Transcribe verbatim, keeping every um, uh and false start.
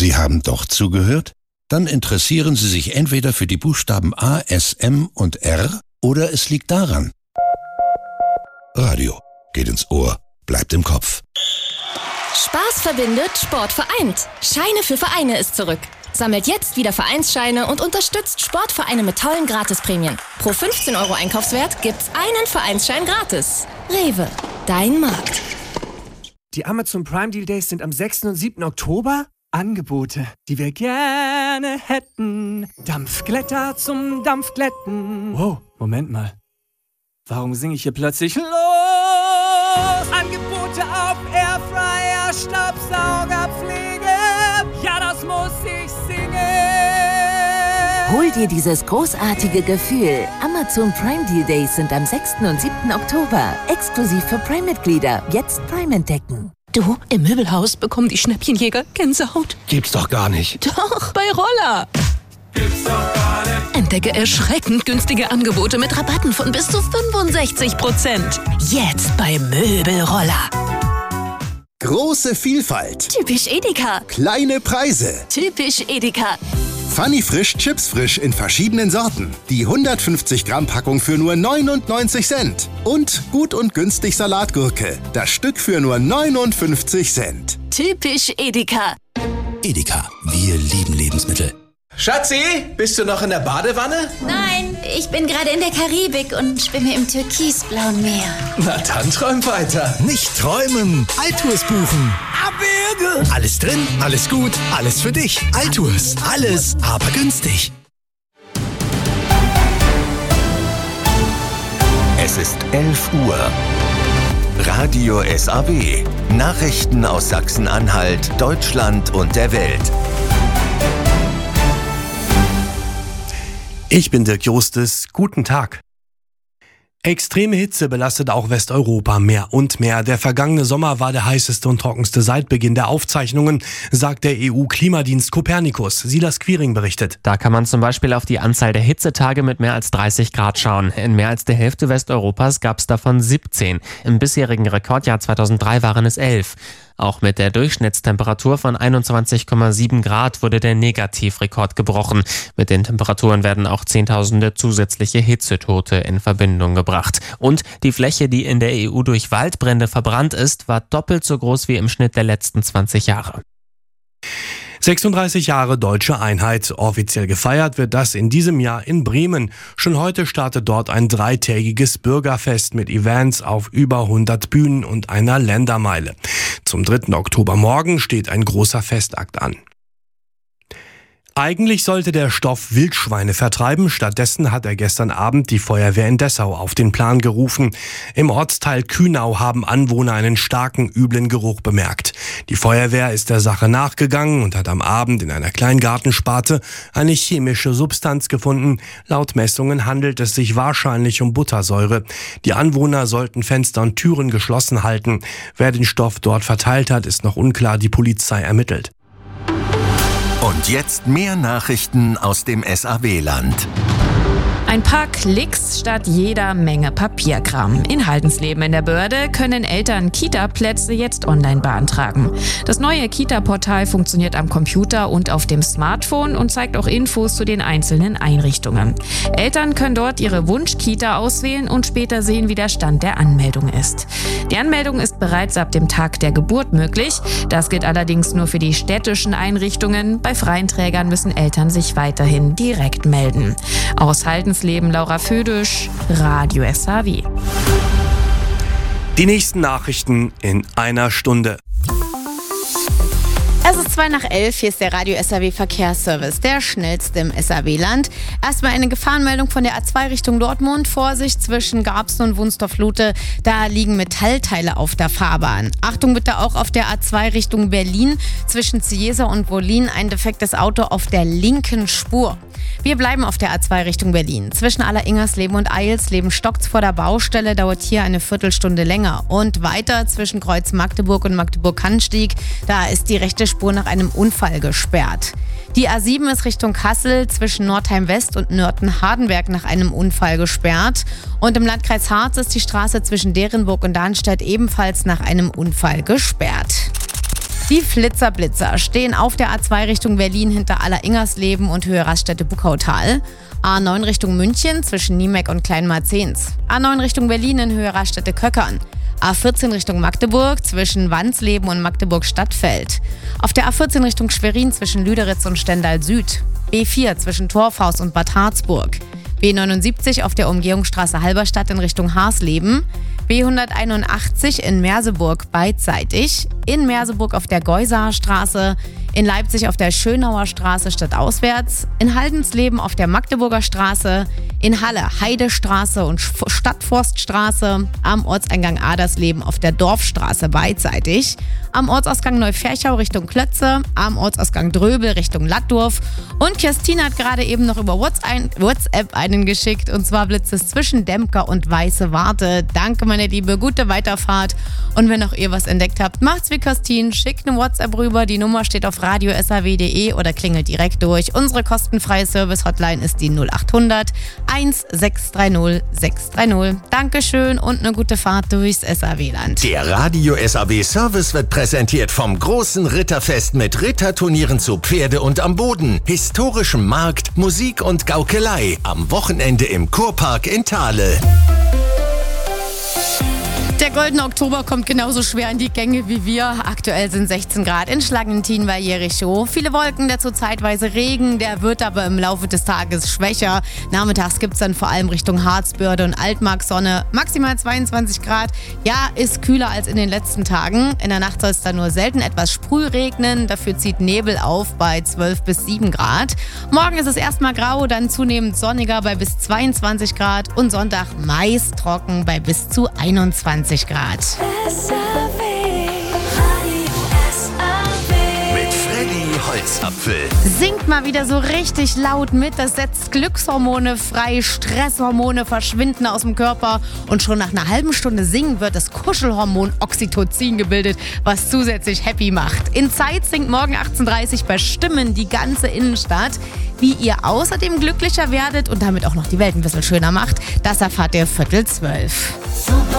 Sie haben doch zugehört? Dann interessieren Sie sich entweder für die Buchstaben A, S, M und R oder es liegt daran. Radio geht ins Ohr, bleibt im Kopf. Spaß verbindet, Sport vereint. Scheine für Vereine ist zurück. Sammelt jetzt wieder Vereinsscheine und unterstützt Sportvereine mit tollen Gratisprämien. Pro fünfzehn Euro Einkaufswert gibt's einen Vereinsschein gratis. Rewe, dein Markt. Die Amazon Prime Deal Days sind am sechsten und siebten Oktober. Angebote, die wir gerne hätten. Dampfglätter zum Dampfglätten. Wow, Moment mal. Warum singe ich hier plötzlich los? Angebote auf Airfryer, Staubsauger, Pflege. Ja, das muss ich singen. Hol dir dieses großartige Gefühl. Amazon Prime Deal Days sind am sechsten und siebten Oktober. Exklusiv für Prime-Mitglieder. Jetzt Prime entdecken. Du, im Möbelhaus bekommen die Schnäppchenjäger Gänsehaut. Gibt's doch gar nicht. Doch, bei Roller. Gibt's doch gar nicht. Entdecke erschreckend günstige Angebote mit Rabatten von bis zu fünfundsechzig Prozent. Jetzt bei Möbelroller. Große Vielfalt. Typisch Edeka. Kleine Preise. Typisch Edeka. Funny Frisch Chips Frisch in verschiedenen Sorten. Die hundertfünfzig Gramm Packung für nur neunundneunzig Cent. Und gut und günstig Salatgurke. Das Stück für nur neunundfünfzig Cent. Typisch Edeka. Edeka, wir lieben Lebensmittel. Schatzi, bist du noch in der Badewanne? Nein, ich bin gerade in der Karibik und schwimme im türkisblauen Meer. Na dann träum weiter. Nicht träumen, Altours buchen. Abwürge. Alles drin, alles gut, alles für dich. Altours, alles, aber günstig. Es ist elf Uhr. Radio S A W. Nachrichten aus Sachsen-Anhalt, Deutschland und der Welt. Ich bin Dirk Justus. Guten Tag. Extreme Hitze belastet auch Westeuropa mehr und mehr. Der vergangene Sommer war der heißeste und trockenste seit Beginn der Aufzeichnungen, sagt der E U-Klimadienst Copernicus. Silas Quiring berichtet. Da kann man zum Beispiel auf die Anzahl der Hitzetage mit mehr als dreißig Grad schauen. In mehr als der Hälfte Westeuropas gab es davon siebzehn. Im bisherigen Rekordjahr zweitausenddrei waren es elf. Auch mit der Durchschnittstemperatur von einundzwanzig Komma sieben Grad wurde der Negativrekord gebrochen. Mit den Temperaturen werden auch Zehntausende zusätzliche Hitzetote in Verbindung gebracht. Und die Fläche, die in der E U durch Waldbrände verbrannt ist, war doppelt so groß wie im Schnitt der letzten zwanzig Jahre. sechsunddreißig Jahre deutsche Einheit. Offiziell gefeiert wird das in diesem Jahr in Bremen. Schon heute startet dort ein dreitägiges Bürgerfest mit Events auf über hundert Bühnen und einer Ländermeile. Zum dritten Oktober morgen steht ein großer Festakt an. Eigentlich sollte der Stoff Wildschweine vertreiben. Stattdessen hat er gestern Abend die Feuerwehr in Dessau auf den Plan gerufen. Im Ortsteil Kühnau haben Anwohner einen starken, üblen Geruch bemerkt. Die Feuerwehr ist der Sache nachgegangen und hat am Abend in einer Kleingartensparte eine chemische Substanz gefunden. Laut Messungen handelt es sich wahrscheinlich um Buttersäure. Die Anwohner sollten Fenster und Türen geschlossen halten. Wer den Stoff dort verteilt hat, ist noch unklar. Die Polizei ermittelt. Und jetzt mehr Nachrichten aus dem S A W-Land. Ein paar Klicks statt jeder Menge Papierkram. In Haldensleben in der Börde können Eltern Kita-Plätze jetzt online beantragen. Das neue Kita-Portal funktioniert am Computer und auf dem Smartphone und zeigt auch Infos zu den einzelnen Einrichtungen. Eltern können dort ihre Wunsch-Kita auswählen und später sehen, wie der Stand der Anmeldung ist. Die Anmeldung ist bereits ab dem Tag der Geburt möglich. Das gilt allerdings nur für die städtischen Einrichtungen. Bei freien Trägern müssen Eltern sich weiterhin direkt melden. Aus Haldensleben Laura Födisch, Radio S A W. Die nächsten Nachrichten in einer Stunde. Es ist zwei nach elf, hier ist der Radio S A W Verkehrsservice, der schnellste im S A W-Land. Erstmal eine Gefahrenmeldung von der A zwei Richtung Dortmund. Vorsicht zwischen Garbsen und Wunstorf-Lute, da liegen Metallteile auf der Fahrbahn. Achtung bitte auch auf der A zwei Richtung Berlin, zwischen Ciesa und Wollin ein defektes Auto auf der linken Spur. Wir bleiben auf der A zwei Richtung Berlin. Zwischen Alleringersleben und Eilsleben stockt's vor der Baustelle, dauert hier eine Viertelstunde länger. Und weiter zwischen Kreuz Magdeburg und Magdeburg-Kannstieg, da ist die rechte Spur nach einem Unfall gesperrt. Die A sieben ist Richtung Kassel zwischen Nordheim West und Nörten-Hardenberg nach einem Unfall gesperrt. Und im Landkreis Harz ist die Straße zwischen Derenburg und Darmstadt ebenfalls nach einem Unfall gesperrt. Die Flitzer-Blitzer stehen auf der A zwei Richtung Berlin hinter Aller-Ingersleben und Höhe Raststätte Buckautal. A neun Richtung München zwischen Niemek und Kleinmarzens. A neun Richtung Berlin in Höhe Raststätte Köckern. A vierzehn Richtung Magdeburg zwischen Wansleben und Magdeburg-Stadtfeld. Auf der A vierzehn Richtung Schwerin zwischen Lüderitz und Stendal Süd. B vier zwischen Torfhaus und Bad Harzburg. B neunundsiebzig auf der Umgehungsstraße Halberstadt in Richtung Harsleben. B hunderteinundachtzig in Merseburg beidseitig. In Merseburg auf der Geusaer Straße. In Leipzig auf der Schönauer Straße stadtauswärts. In Haldensleben auf der Magdeburger Straße. In Halle Heidestraße und Stadtforststraße. Am Ortseingang Adersleben auf der Dorfstraße beidseitig. Am Ortsausgang Neuferchau Richtung Klötze. Am Ortsausgang Dröbel Richtung Lattdorf. Und Kerstin hat gerade eben noch über WhatsApp einen geschickt. Und zwar blitzt es zwischen Dempker und Weiße Warte. Danke, meine Liebe. Gute Weiterfahrt. Und wenn auch ihr was entdeckt habt, macht's wie Kerstin. Schickt eine WhatsApp rüber. Die Nummer steht auf radio s a w punkt de oder klingelt direkt durch. Unsere kostenfreie Service-Hotline ist die null acht hundert eins sechs drei null sechs drei null. Dankeschön und eine gute Fahrt durchs S A W-Land. Der Radio S A W-Service wird präsentiert vom großen Ritterfest mit Ritterturnieren zu Pferde und am Boden, historischem Markt, Musik und Gaukelei. Am Wochenende im Kurpark in Thale. Der goldene Oktober kommt genauso schwer in die Gänge wie wir. Aktuell sind sechzehn Grad in Schlangentin bei Jericho. Viele Wolken, dazu zeitweise Regen. Der wird aber im Laufe des Tages schwächer. Nachmittags gibt es dann vor allem Richtung Harzbörde und Altmark Sonne. Maximal zweiundzwanzig Grad. Ja, ist kühler als in den letzten Tagen. In der Nacht soll es dann nur selten etwas Sprühregnen. Dafür zieht Nebel auf bei zwölf bis sieben Grad. Morgen ist es erstmal grau, dann zunehmend sonniger bei bis zweiundzwanzig Grad. Und Sonntag meist trocken bei bis zu einundzwanzig Grad. Mit Freddy Holzapfel. Singt mal wieder so richtig laut mit. Das setzt Glückshormone frei, Stresshormone verschwinden aus dem Körper. Und schon nach einer halben Stunde Singen wird das Kuschelhormon Oxytocin gebildet, was zusätzlich happy macht. In Zeit singt morgen achtzehn Uhr dreißig bei Stimmen die ganze Innenstadt. Wie ihr außerdem glücklicher werdet und damit auch noch die Welt ein bisschen schöner macht, das erfahrt ihr Viertel zwölf. Super.